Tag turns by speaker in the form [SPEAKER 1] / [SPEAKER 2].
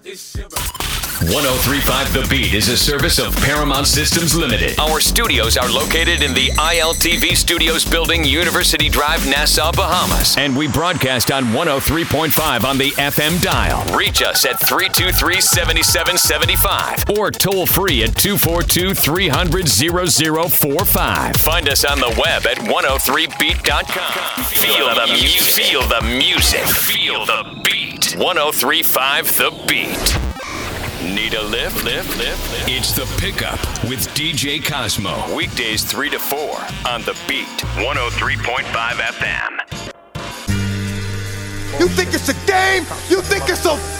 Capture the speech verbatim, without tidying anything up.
[SPEAKER 1] one oh three point five The Beat is a service of Paramount Systems Limited. Our studios are located in the I L T V Studios building, University Drive, Nassau, Bahamas. And we broadcast on one oh three point five on the F M dial. Reach us at three two three, seven seven seven five or toll free at two four two, three hundred, zero zero four five. Find us on the web at one oh three beat dot com. Feel the music. Feel the music. Feel the beat. one oh three point five The Beat. Need a lift? Lift, lift, lift. It's The Pickup with D J Cosmo. Weekdays three to four on The Beat. one oh three point five F M.
[SPEAKER 2] You think it's a game? You think it's so